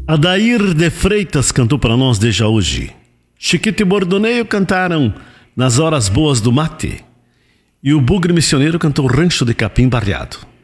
Adair de Freitas cantou para nós desde hoje. Chiquito e Bordoneio cantaram Nas Horas Boas do Mate. E o Bugre Missioneiro cantou Rancho de Capim Barreado.